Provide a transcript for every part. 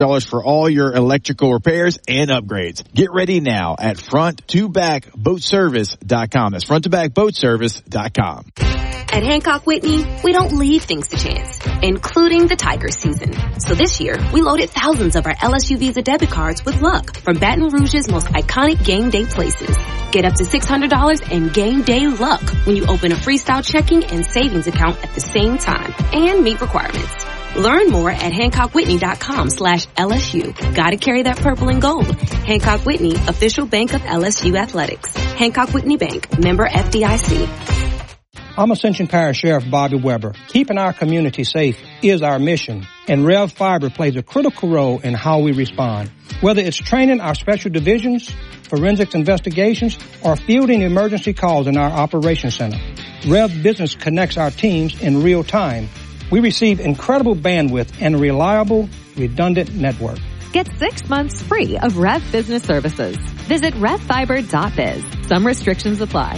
for all your electrical repairs and upgrades. Get ready now at front2backboatservice.com. That's front2backboatservice.com. At Hancock Whitney, we don't leave things to chance, including the Tigers season. So this year, we loaded thousands of our LSU Visa debit cards with luck from Baton Rouge's most iconic game day places. Get up to $600 in game day luck when you open a freestyle checking and savings account at the same time and meet requirements. Learn more at HancockWhitney.com/LSU. Gotta carry that purple and gold. Hancock Whitney, official bank of LSU Athletics. Hancock Whitney Bank, member FDIC. I'm Ascension Parish Sheriff Bobby Weber. Keeping our community safe is our mission, and Rev Fiber plays a critical role in how we respond. Whether it's training our special divisions, forensics investigations, or fielding emergency calls in our operations center, Rev Business connects our teams in real time. We receive incredible bandwidth and a reliable, redundant network. Get 6 months free of Rev Business Services. Visit revfiber.biz. Some restrictions apply.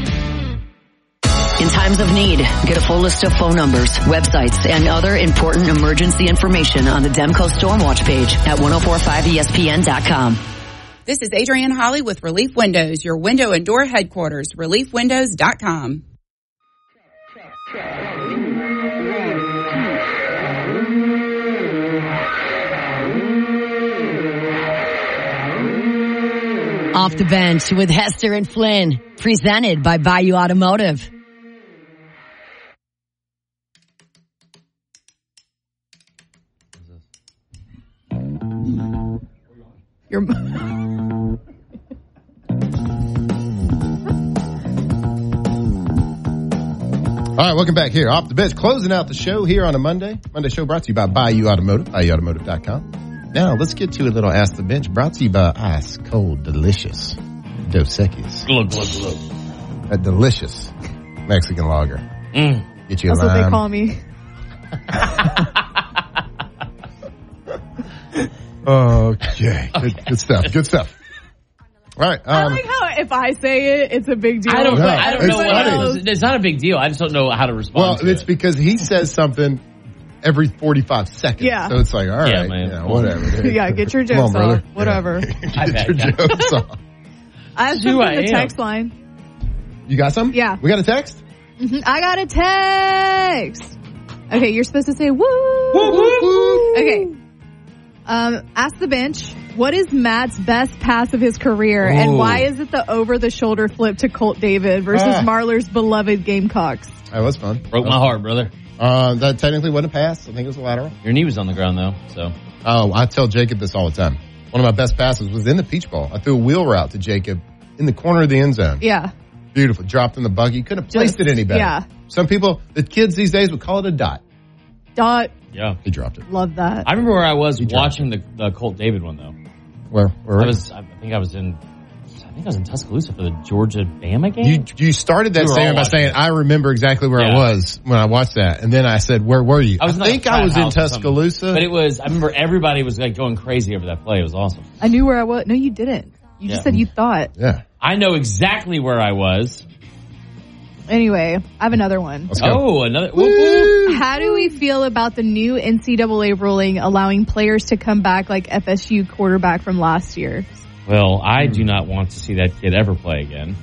In times of need, get a full list of phone numbers, websites, and other important emergency information on the Demco Stormwatch page at 1045ESPN.com. This is Adrienne Holly with Relief Windows, your window and door headquarters, reliefwindows.com. Off the bench with Hester and Flynn, presented by Bayou Automotive. All right, welcome back here. Off the bench, closing out the show here on a Monday. Monday show brought to you by Bayou Automotive, BayouAutomotive.com. Now, let's get to a little Ask the Bench, brought to you by Ice Cold Delicious Dos Equis. Glug, glug, glug. A delicious Mexican lager. Get you a That's lime. what they call me. Okay. Good stuff. Good stuff. All right. I like how if I say it, it's a big deal. I don't know. It's It's not a big deal. I just don't know how to respond. Well, it's because he says something every 45 seconds. Yeah. So it's like, all right, man. yeah, whatever. Yeah, get your Come on, jokes brother. off. Whatever. Get your jokes off. I have something in the text line. You got some? Yeah. We got a text? I got a text. Okay, you're supposed to say woo. Woo, woo, woo. Okay. Ask the bench. What is Matt's best pass of his career, and why is it the over-the-shoulder flip to Colt David versus Marlar's beloved Gamecocks? That was fun. Broke my heart, brother. That technically wasn't a pass. I think it was a lateral. Your knee was on the ground, though, so. Oh, I tell Jacob this all the time. One of my best passes was in the Peach Bowl. I threw a wheel route to Jacob in the corner of the end zone. Yeah. Beautiful. Dropped in the buggy. Couldn't have placed it any better. Yeah. Some people, the kids these days would call it a dot. Dot. Yeah. He dropped it. Love that. I remember where I was watching the Colt David one, though. Where I think I was in Tuscaloosa for the Georgia-Bama game. You started that statement by saying, I remember exactly where I was when I watched that. And then I said, where were you? I think I was in Tuscaloosa. But I remember everybody was like going crazy over that play. It was awesome. I knew where I was. No, you didn't. You just said you thought. Yeah. I know exactly where I was. Anyway, I have another one. Let's go. Oh, another. Whoop, whoop. How do we feel about the new NCAA ruling allowing players to come back like FSU quarterback from last year? Well, I do not want to see that kid ever play again.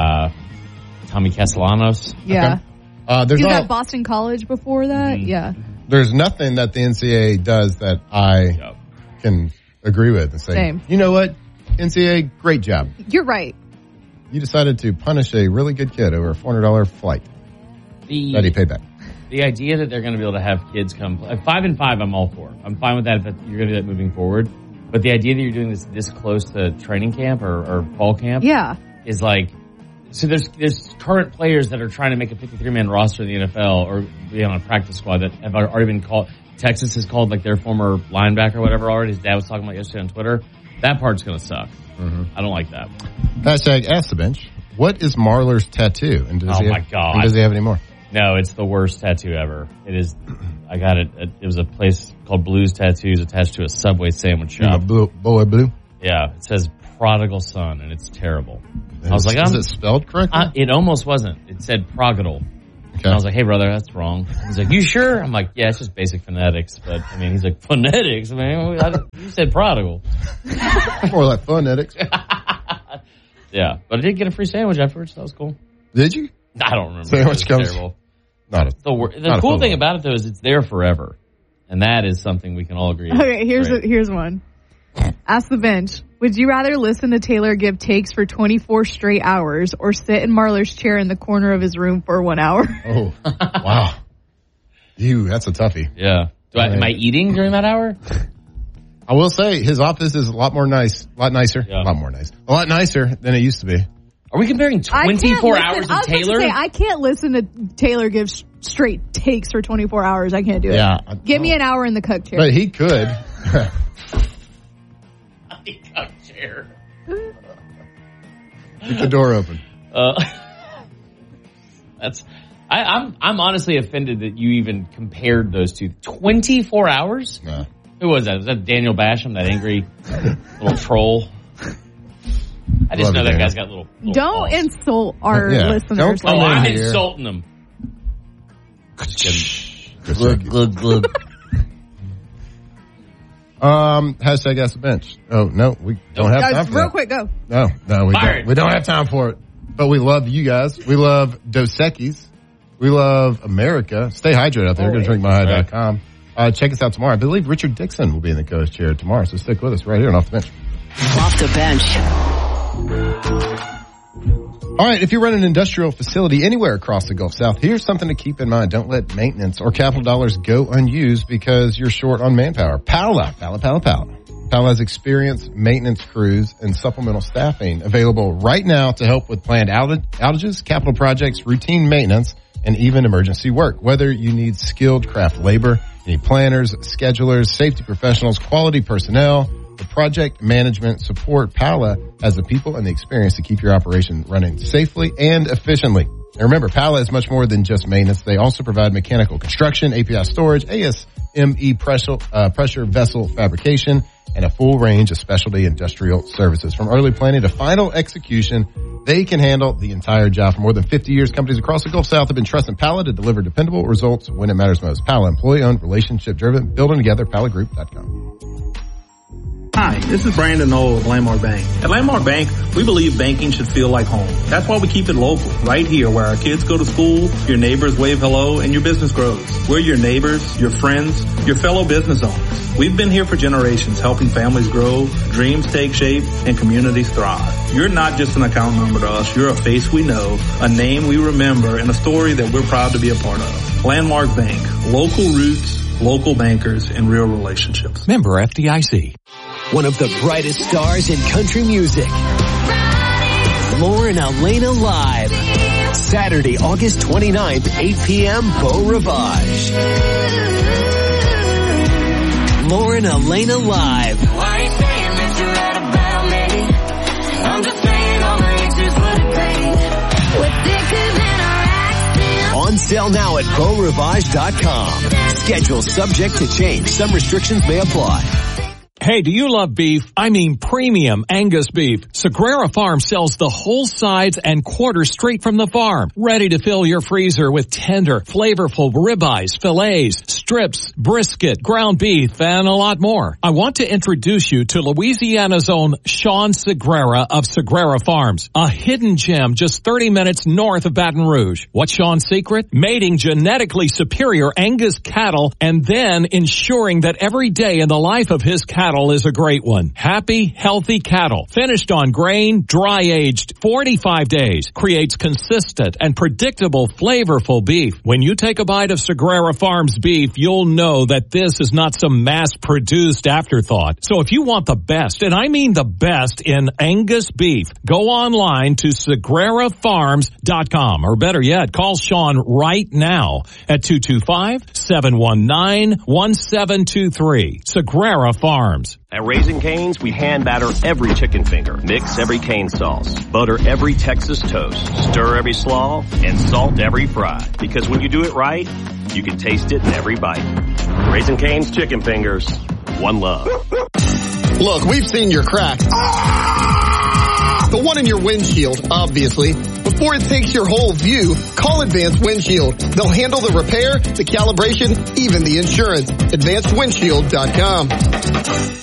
Tommy Castellanos. Yeah. Okay. He was at Boston College before that. Yeah. There's nothing that the NCAA does that I can agree with and say, Same. You know what? NCAA, great job. You're right. You decided to punish a really good kid over a $400 flight that he paid back. The idea that they're going to be able to have kids come 5-5, I'm all for. I'm fine with that if you're going to do that moving forward. But the idea that you're doing this close to training camp or fall camp, is like. So there's current players that are trying to make a 53-man roster in the NFL or be on a practice squad that have already been called. Texas has called like their former linebacker or whatever already. His dad was talking about yesterday on Twitter. That part's going to suck. Mm-hmm. I don't like that. Hashtag Ask the Bench. What is Marlar's tattoo? And does my God. And does he have any more? No, it's the worst tattoo ever. It is. I got it. It was a place called Blues Tattoos attached to a Subway sandwich shop. Blue. Yeah, it says Prodigal Son, and it's terrible. I was like, is it spelled correctly? It almost wasn't. It said Progadal. And I was like, hey, brother, that's wrong. He's like, you sure? I'm like, yeah, it's just basic phonetics. But, I mean, he's like, phonetics? Man, you said prodigal. More like phonetics. Yeah, but I did get a free sandwich afterwards. So that was cool. Did you? I don't remember. Sandwich comes. Terrible. The cool thing about it, though, is it's there forever. And that is something we can all agree on. Okay, here's one. Ask the bench. Would you rather listen to Taylor give takes for 24 straight hours or sit in Marler's chair in the corner of his room for 1 hour? Oh, wow. That's a toughie. Yeah. Am I eating during that hour? I will say his office is a lot nicer. Yeah. A lot nicer than it used to be. Are we comparing 24 hours of Taylor? I can't listen to Taylor give straight takes for 24 hours. I can't do it. Give me an hour in the cook chair. But he could. Chair. Keep the door open. I'm honestly offended that you even compared those two. 24 hours? Nah. Who was that? Was that Daniel Basham, that angry little troll? I just know that guy's got little Don't insult our listeners. I'm insulting them. Glug. Hashtag Ask the Bench. Oh, no, we don't have time for that. Real quick, go. No, we don't have time for it. But we love you guys. We love Dos Equis. We love America. Stay hydrated out there. Go to drinkmyhigh.com. Check us out tomorrow. I believe Richard Dixon will be in the coach chair tomorrow, so stick with us right here on Off the Bench. Off the Bench. All right, if you run an industrial facility anywhere across the Gulf South, here's something to keep in mind. Don't let maintenance or capital dollars go unused because you're short on manpower. Pala has experienced maintenance crews and supplemental staffing available right now to help with planned outages, capital projects, routine maintenance, and even emergency work. Whether you need skilled craft labor, you need planners, schedulers, safety professionals, quality personnel, the project management support, Pala has the people and the experience to keep your operation running safely and efficiently. And remember, Pala is much more than just maintenance. They also provide mechanical construction, API storage, ASME pressure vessel fabrication, and a full range of specialty industrial services. From early planning to final execution, they can handle the entire job. For more than 50 years, companies across the Gulf South have been trusting Pala to deliver dependable results when it matters most. Pala, employee-owned, relationship-driven, building together, palagroup.com. Hi, this is Brandon Knoll of Landmark Bank. At Landmark Bank, we believe banking should feel like home. That's why we keep it local, right here where our kids go to school, your neighbors wave hello, and your business grows. We're your neighbors, your friends, your fellow business owners. We've been here for generations, helping families grow, dreams take shape, and communities thrive. You're not just an account number to us. You're a face we know, a name we remember, and a story that we're proud to be a part of. Landmark Bank, local roots, local bankers, and real relationships. Member FDIC. One of the brightest stars in country music. Lauren Alaina Live. Saturday, August 29th, 8 p.m., Beau Rivage. Lauren Alaina Live. Why are you saying that you read about me? I'm just saying all the extras would agree. On sale now at BeauRivage.com. Schedule subject to change. Some restrictions may apply. Hey, do you love beef? I mean premium Angus beef. Sagrera Farm sells the whole sides and quarters straight from the farm. Ready to fill your freezer with tender, flavorful ribeyes, fillets, strips, brisket, ground beef, and a lot more. I want to introduce you to Louisiana's own Sean Sagrera of Sagrera Farms, a hidden gem just 30 minutes north of Baton Rouge. What's Sean's secret? Mating genetically superior Angus cattle and then ensuring that every day in the life of his cattle is a great one. Happy, healthy cattle, finished on grain, dry-aged 45 days, creates consistent and predictable, flavorful beef. When you take a bite of Sagrera Farms beef, you'll know that this is not some mass-produced afterthought. So if you want the best, and I mean the best in Angus beef, go online to SagreraFarms.com, or better yet, call Sean right now at 225-719-1723. Sagrera Farms. At Raising Cane's, we hand batter every chicken finger, mix every cane sauce, butter every Texas toast, stir every slaw, and salt every fry. Because when you do it right, you can taste it in every bite. Raising Cane's chicken fingers, one love. Look, we've seen your crack. The one in your windshield, obviously. But before it takes your whole view, call Advanced Windshield. They'll handle the repair, the calibration, even the insurance. AdvancedWindshield.com.